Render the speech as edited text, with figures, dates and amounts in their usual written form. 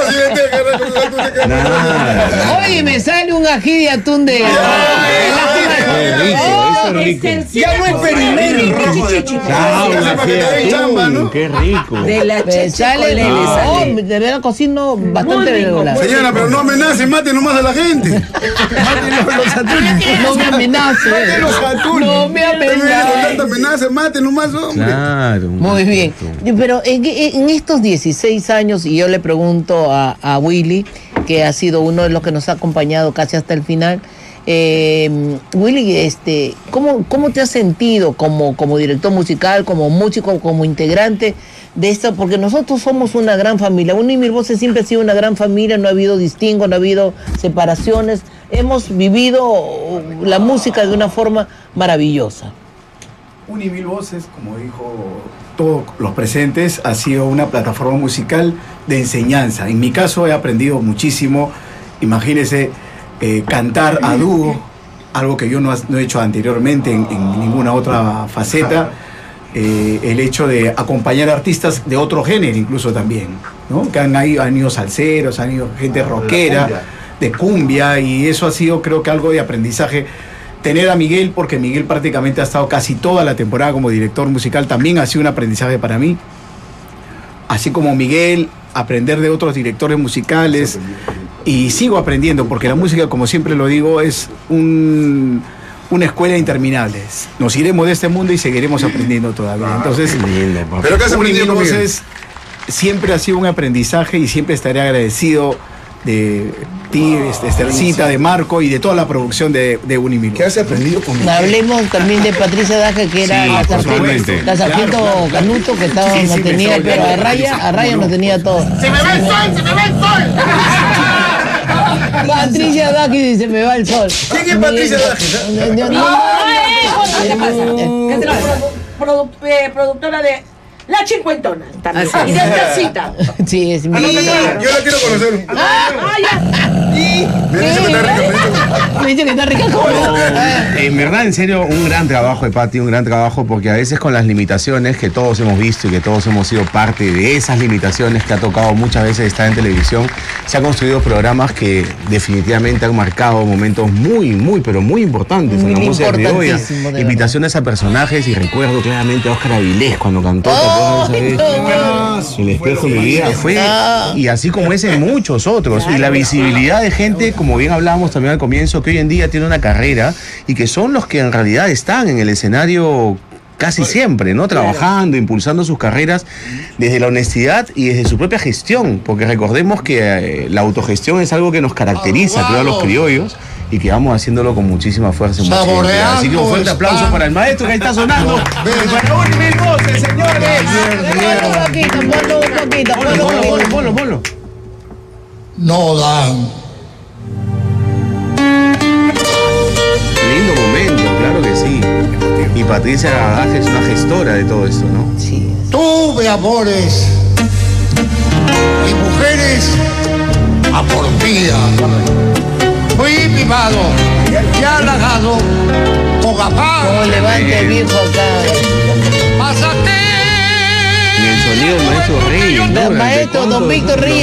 Nada. Oye, me sale un ají de atún de... Qué rico, eso es rico. Ya no experimento. Chao, un ají de atún, qué rico. De la Me cheche sale... con lele No, sale. de verdad cocino bastante regular. Señora, pero no amenace, mate nomás a la gente. Mate los atunes. No me amenace. Mate los atunes. No me Con amenace. tanta amenaza, mate nomás, hombre. Claro. Muy bien. Pero en estos 16 años, y yo le pregunto a Willy, que ha sido uno de los que nos ha acompañado casi hasta el final, Willy, ¿cómo te has sentido como director musical, como músico, como integrante de esto? Porque nosotros somos una gran familia. Unimil Voces siempre ha sido una gran familia, no ha habido distingo, no ha habido separaciones. Hemos vivido la música de una forma maravillosa. Unimil Voces, como dijo todos los presentes, ha sido una plataforma musical de enseñanza. En mi caso he aprendido muchísimo. Imagínense cantar a dúo, algo que yo no he hecho anteriormente en ninguna otra faceta. El hecho de acompañar artistas de otro género incluso también, ¿no? Que han ido salseros, han ido gente rockera, de cumbia, y eso ha sido, creo que, algo de aprendizaje. Tener a Miguel, porque Miguel prácticamente ha estado casi toda la temporada como director musical, también ha sido un aprendizaje para mí. Así como Miguel, aprender de otros directores musicales, y sigo aprendiendo, porque la música, como siempre lo digo, es una escuela interminable. Nos iremos de este mundo y seguiremos aprendiendo todavía. Entonces, ¿Pero qué has aprendido con Miguel? Voces siempre ha sido un aprendizaje, y siempre estaré agradecido de ti, Esthercita, de Marco y de toda la producción de Unimil. ¿Qué has aprendido con Miguel? Hablemos también de Patricia Daje, que era Sí, la totalmente. sargento Claro. Canuto, que estaba, Sí, no sí, tenía, me pero a raya no tenía todo. ¡Se me va el sol! ¡Se me va el sol! Patricia Daje dice, me va el sol. ¿Quién es Patricia Daje? ¿Qué te pasa? Productora de La Cincuentona. También. Ah, sí. Y de Esthercita. Sí, es mi... Yo la quiero conocer. Me dice que está rica, Me dice que está rica como... En verdad, en serio, un gran trabajo de Pati, un gran trabajo, porque a veces con las limitaciones que todos hemos visto y que todos hemos sido parte de esas limitaciones que ha tocado muchas veces estar en televisión, se han construido programas que definitivamente han marcado momentos pero muy importantes en la música criolla. Importantísimo, de verdad. Invitaciones a personajes, y recuerdo claramente a Óscar Avilés cuando cantó El espejo de mi vida fue, y así como ese, muchos otros, y la visibilidad de gente, como bien hablábamos también al comienzo, que hoy en día tiene una carrera y que son los que en realidad están en el escenario casi siempre, ¿no? Trabajando, impulsando sus carreras desde la honestidad y desde su propia gestión, porque recordemos que la autogestión es algo que nos caracteriza, creo, a los criollos, y que vamos haciéndolo con muchísima fuerza. Así que un fuerte aplauso para el maestro que ahí está sonando. Para Unimil Voces, señores. Ponlo. No dan. Lindo momento, claro que sí. Y Patricia Daje es una gestora de todo esto, ¿no? Sí. Tuve amores y mujeres a por vida. Fui mimado y halagado con afán. Como levante el viejo acá. Pásate. Y el sonido del maestro Reyes, ¿no? Maestro Don Víctor Reyes.